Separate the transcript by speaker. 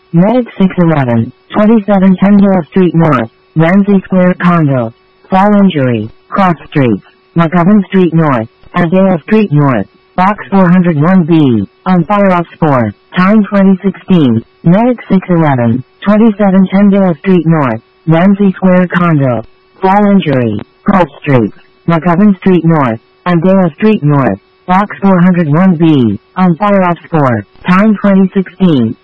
Speaker 1: Medic 611, 27 Tendale Street North, Ramsey Square Condo. Fall injury, cross streets, McGovern Street North, Adale Street North, Box 401B, on fire off spore, time 2016, Medic 611, 27 Tendale Street North, Ramsey Square Condo. Fall injury, cross streets, McGovern Street North, Adale Street North, Box 401B, on fire off spore, time 2016.